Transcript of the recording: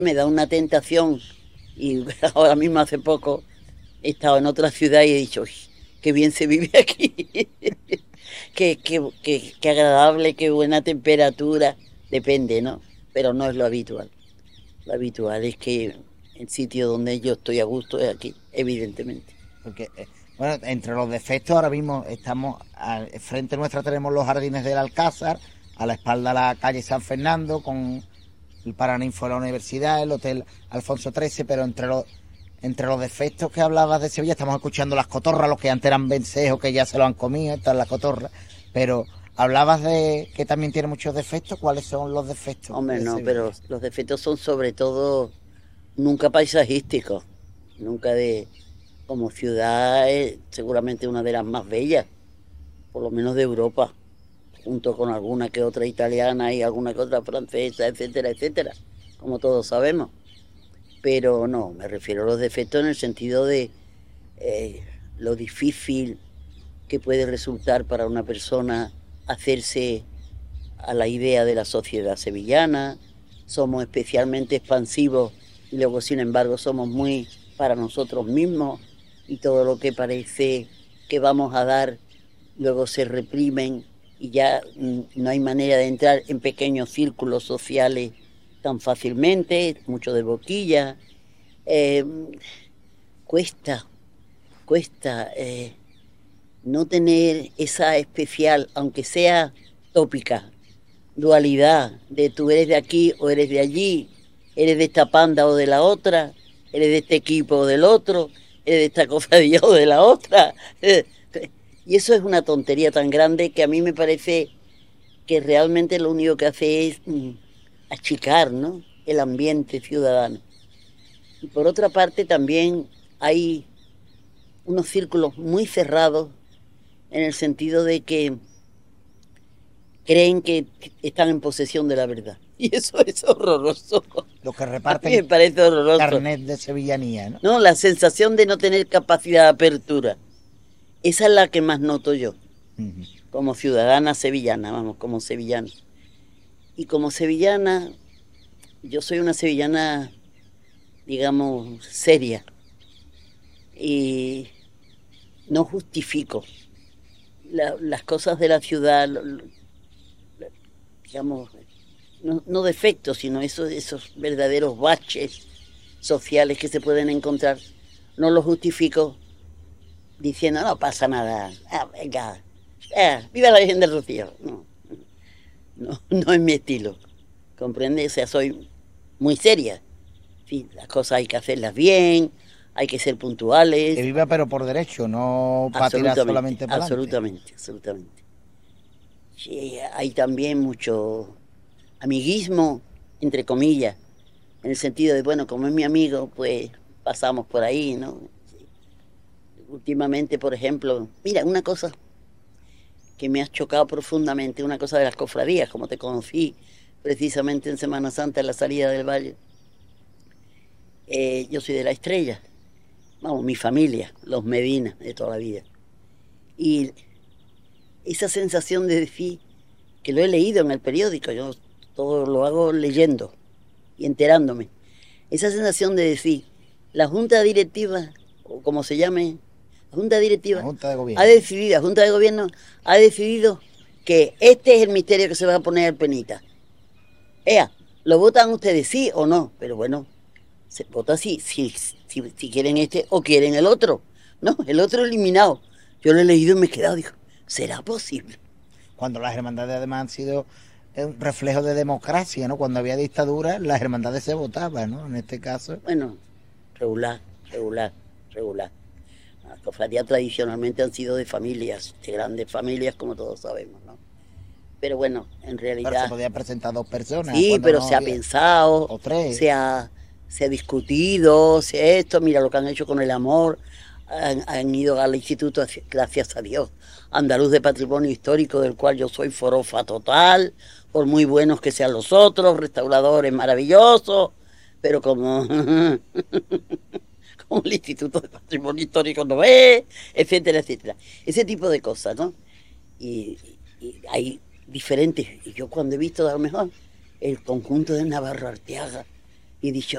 Me da una tentación y ahora mismo hace poco he estado en otra ciudad y he dicho, "Uy, qué bien se vive aquí, qué agradable, qué buena temperatura, depende, ¿no? Pero no es lo habitual. Lo habitual es que el sitio donde yo estoy a gusto es aquí, evidentemente. Porque, bueno, entre los defectos ahora mismo frente nuestra tenemos los jardines del Alcázar, a la espalda la calle San Fernando, con el Paraninfo de la Universidad, el Hotel Alfonso XIII, pero entre los defectos que hablabas de Sevilla, estamos escuchando las cotorras, los que antes eran vencejos, que ya se lo han comido, están las cotorras, pero hablabas de que también tiene muchos defectos. ¿Cuáles son los defectos Hombre, de no, pero Sevilla? los defectos son sobre todo nunca paisajísticos, nunca de... Como ciudad es seguramente una de las más bellas, por lo menos de Europa, junto con alguna que otra italiana y alguna que otra francesa, etcétera, etcétera, como todos sabemos. Pero no, me refiero a los defectos en el sentido de eh, lo difícil que puede resultar para una persona hacerse a la idea de la sociedad sevillana. Somos especialmente expansivos y luego, sin embargo, somos muy para nosotros mismos y todo lo que parece que vamos a dar luego se reprimen y ya no hay manera de entrar en pequeños círculos sociales tan fácilmente, mucho de boquilla. Eh, cuesta, cuesta no tener esa especial, aunque sea tópica, dualidad de tú eres de aquí o eres de allí, eres de esta panda o de la otra, eres de este equipo o del otro, eres de esta cofradía o de la otra. Y eso es una tontería tan grande que a mí me parece que realmente lo único que hace es achicar, ¿no?, el ambiente ciudadano. Y por otra parte también hay unos círculos muy cerrados en el sentido de que creen que están en posesión de la verdad. Y eso es horroroso. Los que A mí me reparten parece horroroso. carnet de sevillanía, ¿no? No, la sensación de no tener capacidad de apertura. Esa es la que más noto yo, Uh-huh. como ciudadana sevillana, vamos, como sevillana. Y como sevillana, yo soy una sevillana, digamos, seria. Y no justifico las cosas de la ciudad, digamos, no defectos, sino esos verdaderos baches sociales que se pueden encontrar, no los justifico diciendo no pasa nada, venga, viva la Virgen del Rocío. No, no es mi estilo, ¿comprende? O sea, soy muy seria. Sí, las cosas hay que hacerlas bien, hay que ser Que puntuales, viva pero por derecho, no para tirar absolutamente, solamente para adelante. absolutamente, absolutamente. Sí, hay también mucho amiguismo, entre comillas, en el sentido de, bueno, como es mi amigo, pues pasamos por ahí, ¿no? Sí. Últimamente, por ejemplo, mira, una cosa que me ha chocado profundamente, una cosa de las cofradías, como te conocí precisamente en Semana Santa en la salida del valle. Yo soy de la Estrella, vamos, mi familia, los Medina de toda la vida. Y esa sensación de decir que lo he leído en el periódico, yo todo lo hago leyendo y enterándome. Esa sensación de decir, la junta directiva, o como se llame, la junta La directiva Junta de ha Gobierno. decidido, la junta de gobierno ha decidido que este es el misterio que se va a poner al penita. Ea, ¿lo votan ustedes sí o no? Pero bueno, se vota si quieren este o quieren el otro. No, el otro eliminado. Yo lo he leído y me he quedado, digo, ¿será posible? Cuando las hermandades además han sido un reflejo de democracia, ¿no? Cuando había dictadura, las hermandades se votaban, ¿no? En este caso. Bueno, regular, regular, regular. Las cofradías tradicionalmente han sido de familias, de grandes familias, como todos sabemos, ¿no? Pero bueno, en Pero se realidad, podían presentar dos personas sí, cuando pero no se ha había. pensado, O tres. se ha discutido, esto, mira lo que han hecho con el amor, han ido al instituto, gracias a Dios, andaluz de patrimonio histórico, del cual yo soy forofa total, por muy buenos que sean los otros, restauradores maravillosos, pero como, como el Instituto de Patrimonio Histórico no es, etcétera, etcétera. Ese tipo de cosas, ¿no? Y, y hay diferentes, y yo cuando he visto a lo mejor el conjunto de Navarro Arteaga, y he dicho,